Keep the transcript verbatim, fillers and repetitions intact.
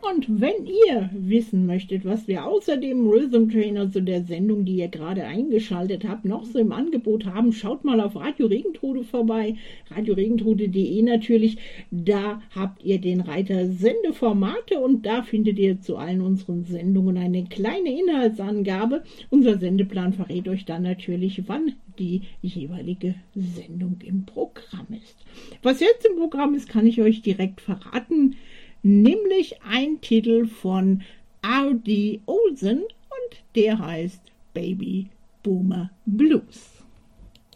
Und wenn ihr wissen möchtet, was wir außer dem Rhythm Trainer, so der Sendung, die ihr gerade eingeschaltet habt, noch so im Angebot haben, schaut mal auf Radio Regentrude vorbei, radio regentrude punkt de natürlich. Da habt ihr den Reiter Sendeformate und da findet ihr zu allen unseren Sendungen eine kleine Inhaltsangabe. Unser Sendeplan verrät euch dann natürlich, wann die jeweilige Sendung im Programm ist. Was jetzt im Programm ist, kann ich euch direkt verraten, nämlich ein Titel von R D Olsen und der heißt Baby Boomer Blues.